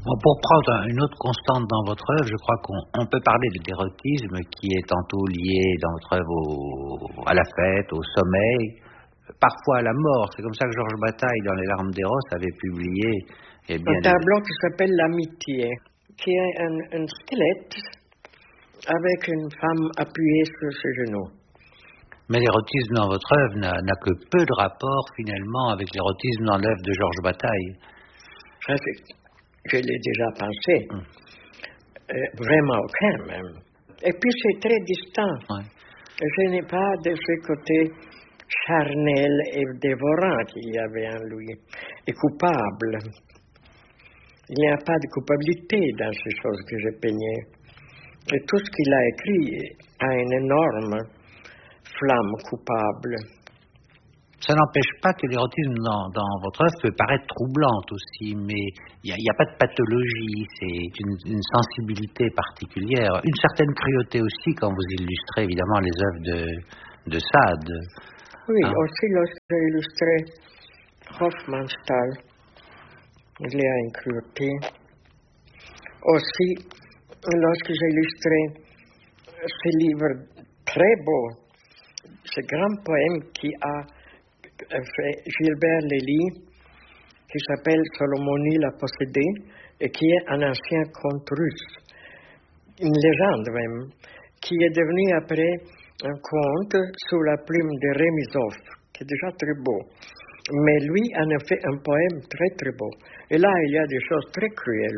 Bon, pour prendre une autre constante dans votre œuvre, je crois qu'on peut parler de l'érotisme qui est tantôt lié dans votre œuvre à la fête, au sommeil, parfois à la mort. C'est comme ça que Georges Bataille, dans Les Larmes d'Eros, avait publié. Un tableau qui s'appelle L'Amitié, qui est un squelette avec une femme appuyée sur ses genoux. Mais l'érotisme dans votre œuvre n'a que peu de rapport finalement avec l'érotisme dans l'œuvre de Georges Bataille. Ça, je l'ai déjà pensé. Vraiment aucun même. Et puis c'est très distant. Ouais. Je n'ai pas de ce côté charnel et dévorant qu'il y avait en lui, et coupable. Il n'y a pas de culpabilité dans ces choses que je peignais. Et tout ce qu'il a écrit a une énorme flamme coupable. Ça n'empêche pas que l'érotisme dans votre œuvre peut paraître troublante aussi, mais il n'y a pas de pathologie, c'est une sensibilité particulière, une certaine cruauté aussi quand vous illustrez évidemment les œuvres de Sade. Oui, aussi lorsque j'ai illustré Hofmannsthal, il y a une cruauté. Aussi, lorsque j'ai illustré ce livre très beau, ce grand poème qui a fait Gilbert Lely, qui s'appelle Solomonie la possédée, et qui est un ancien conte russe, une légende même, qui est devenu après un conte sous la plume de Remizov, qui est déjà très beau. Mais lui en a fait un poème très très beau. Et là, il y a des choses très cruelles.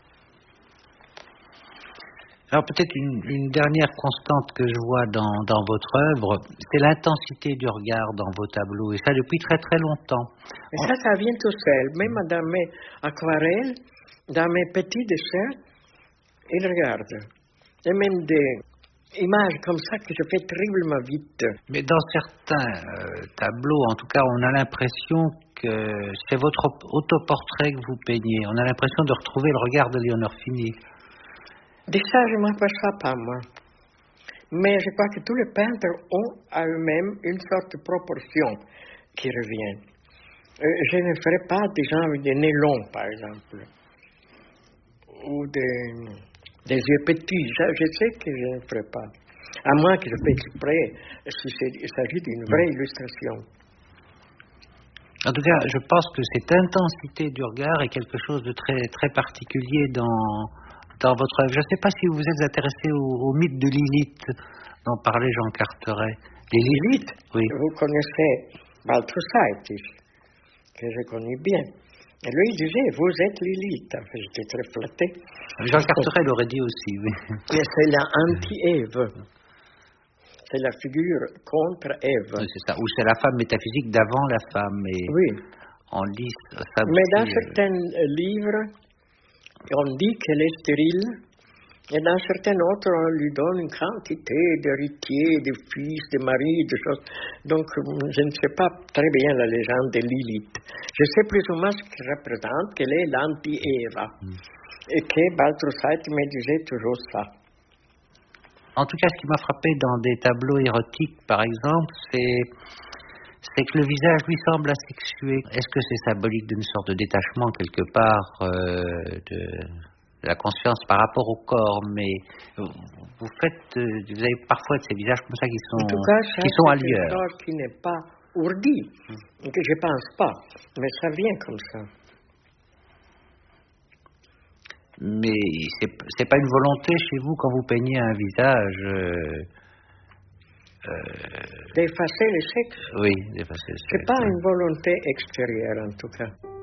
Alors peut-être une dernière constante que je vois dans votre œuvre, c'est l'intensité du regard dans vos tableaux, et ça depuis très très longtemps. Et ça vient tout seul. Même dans mes aquarelles, dans mes petits dessins, il regarde. Et même des images comme ça que je fais terriblement vite. Mais dans certains tableaux, en tout cas, on a l'impression que c'est votre autoportrait que vous peignez. On a l'impression de retrouver le regard de Léonore Fini. De ça, je ne m'aperçois pas, moi. Mais je crois que tous les peintres ont à eux-mêmes une sorte de proportion qui revient. Je ne ferai pas des gens avec des nez longs, par exemple, ou des yeux petits. Je sais que je ne ferai pas. À moins que je fasse exprès, s'il s'agit d'une vraie illustration. En tout cas, je pense que cette intensité du regard est quelque chose de très, très particulier dans votre œuvre. Je ne sais pas si vous êtes intéressé au mythe de Lilith dont parlait Jean Carteret. Les Lilith, oui. Vous connaissez Balthusaitis, que je connais bien. Et lui, il disait, vous êtes Lilith. Enfin, j'étais très flatté. Jean Carteret l'aurait dit aussi, oui. Et c'est la anti-Ève. C'est la figure contre Ève. Oui, c'est ça. Ou c'est la femme métaphysique d'avant la femme. Et oui. On lit ça. Mais dans certains livres, on dit qu'elle est stérile, et dans certains autres, on lui donne une quantité d'héritiers, de fils, de maris, de choses. Donc, je ne sais pas très bien la légende de Lilith. Je sais plus ou moins ce qu'elle représente, qu'elle est l'anti-Ève. Et que Balthusait me disait toujours ça. En tout cas, ce qui m'a frappé dans des tableaux érotiques, par exemple, c'est que le visage lui semble asexué. Est-ce que c'est symbolique d'une sorte de détachement quelque part de la conscience par rapport au corps? Mais vous avez parfois ces visages comme ça qui sont ailleurs. C'est une chose qui n'est pas ourdi, que je pense pas, mais ça vient comme ça. Mais c'est pas une volonté chez vous quand vous peignez un visage d'effacer le sexe. Oui, d'effacer le sexe. C'est pas une volonté extérieure en tout cas.